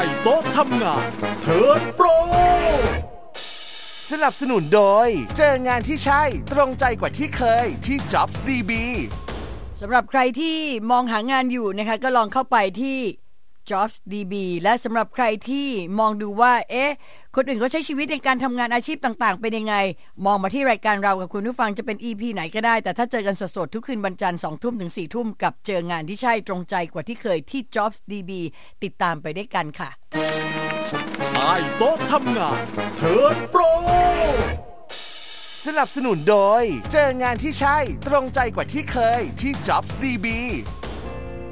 โต๊ะทำงานเทิร์นโปรสนับสนุนโดยเจองานที่ใช่ตรงใจกว่าที่เคยที่ JobsDB สำหรับใครที่มองหางานอยู่นะคะก็ลองเข้าไปที่ JobsDB และสำหรับใครที่มองดูว่าคนอื่นเขาใช้ชีวิตในการทำงานอาชีพต่างๆเป็นยังไงมองมาที่รายการเรากับคุณผู้ฟังจะเป็น EP ไหนก็ได้แต่ถ้าเจอกันสดๆทุกคืนวันจันทร์ 20:00 ถึง 22:00 กับเจองานที่ใช่ตรงใจกว่าที่เคยที่ JobsDB ติดตามไปด้วยกันค่ะใต้โต๊ะทำงานเทิร์นโปรสนับสนุนโดยเจองานที่ใช่ตรงใจกว่าที่เคยที่ JobsDB